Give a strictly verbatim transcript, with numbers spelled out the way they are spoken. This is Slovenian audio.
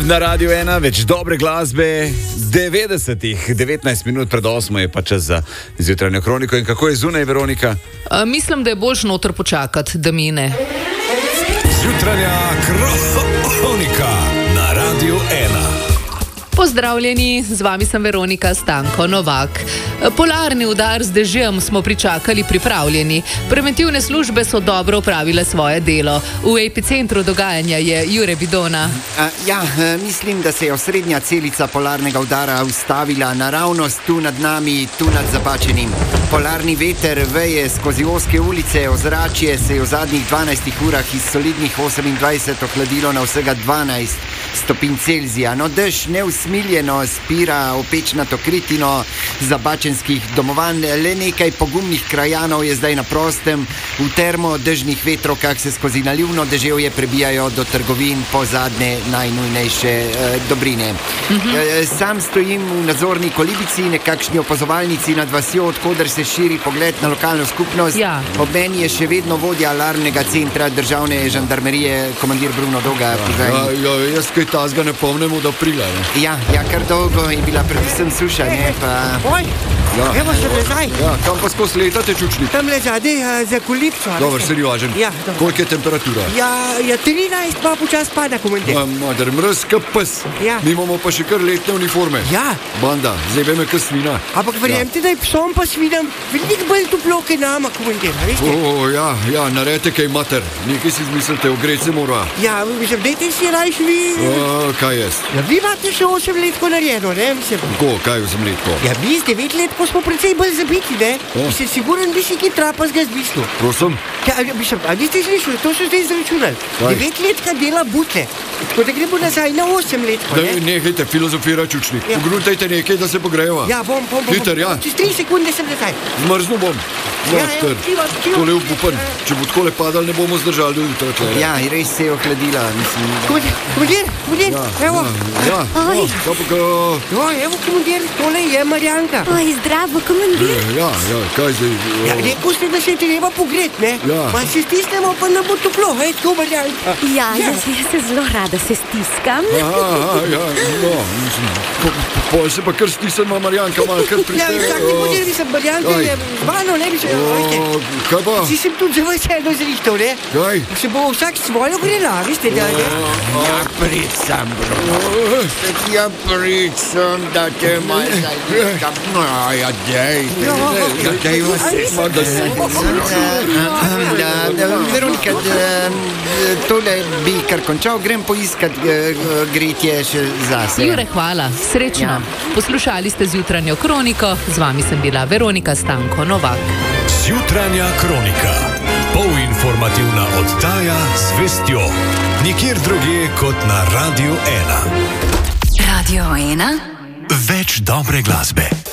Na Radiu ena več dobre glasbe devetdesetih, devetnajst minut pred osmo je pa čas za zjutranjo kroniko. In kako je zunaj, Veronika? A, mislim, da je boljš noter počakati, da mine. Zjutranja kronika na Radiu ena. Pozdravljeni, z vami sem Veronika Stanko Novak. Polarni udar z dežjem smo pričakali pripravljeni. Preventivne službe so dobro opravile svoje delo. V epicentru dogajanja je Jure Bidona. A, ja, mislim, da se je osrednja celica polarnega udara ustavila naravnost tu nad nami, tu nad Zapačenim. Polarni veter veje skozi ozke ulice, ozračje se je v zadnjih dvanajstih urah iz solidnih osemindvajset ohladilo na vsega dvanajst stopinj Celzija. No, dež neusmiljeno spira opečnato kritino zabačenskih domovanj. Le nekaj pogumnih krajanov je zdaj na prostem v termodežnih vetrokah, se skozi nalivno deževje prebijajo do trgovin po zadnje najnujnejše eh, dobrine. Mhm. Eh, sam stojim v nadzorni kolibici, nekakšni opazovalnici nad vasjo, odkoder se širi pogled na lokalno skupnost. Ja. Ob meni je še vedno vodja alarmnega centra državne žandarmerije, komandir Bruno Doga. Ja, ja, jaz kaj tazga ne pomnim od aprila. Ne? Ja, ja, kar dolgo je bila predvsem suša, ne pa... Oj, Ja. evo se nazaj. Ja, kam pa skozi letate, čučnik? Tam le zadej uh, za kolipco. Dobar, seriožen. Ja, dobro. Koliko je temperatura? Ja, ja, trinajst pa počas pada, komandir. Ja, madar, mrz ka pes. Ja. Mi imamo pa še kar letne uniforme. Ja. Banda, zebe me ka svina. Ampak verjemite, da je psom pa svinam veliko bolj toplo, kaj nama, komandir, veste? O, ja, ja, naredite kaj mater. Nekaj si izmislite, ogreti se mora. Ja, mislim, dajte si rajš vi... O, kaj jaz? Ja, vi imate še osem letko narejeno, ne, mislim. Ko, kaj vzem letko? Ja, mi z devet letko smo precej bolj zabiti, ne? Ja. Mislim, siguren bi si ki trapazga zbislil. Prosim? Ja, mislim, a niste slišali, to so zdaj izračunali. Kaj? Devet letka dela butle. Tako da gremo nazaj na osem letko, Da, ne? nehajte filozofirati, čučnik. Ja. Pogrutajte nekaj, da se pogrejeva. Ja, bom, bom, bom. Hiter, ja. Čez tri sekunde sem nazaj. Zmrznu bom. Ja, ja, Mater, čiva, čiva. tole upupen. Če bo takole padal, ne bomo zdržali do jutra. tle. Ja, res se je ohladila, mislim. Komandir, komandir, komandir, evo. Ja, Oj. ja, ja, pa ka... Jo, evo, komandir, tole je Marjanka. Oj, zdravo, komandir. Ja, ja, kaj zdaj? Ja, rekel ste, da se treba pogret, ne? Ja. Pa se stisnemo, pa nam bo toplo, hej, tako Marjanka. Ja, jaz, jaz se zelo rada se stiskam. Aha, ja, no, mislim, po- pol se pa kar stisnemo, Marjanka, malo kar Ja, pritegne. vsak komandir, mislim, Marjanka Kaj? je zvano, ne bi se, veste. O, kaj pa? Si sem tudi za vas eno zrihtal, ne? Kaj? Se bo vsak svojo grela, veste, da ne? Ja, prid sem, Bruno. Ja, prid sem, da te malo zajekam. No, ja, dej. Ja, dej vas se. Ma, da si... Da, da, Veronika, da, tole bi kar končal, grem poiskat eh, gretje še zase. Jure, hvala, srečno. Poslušali ste zjutranjo kroniko, z vami sem bila Veronika Stanko Novak. Zjutranja kronika. Polinformativna oddaja z vestjo. Nikjer drugje kot na Radiu ena. Radio ena. Več dobre glasbe.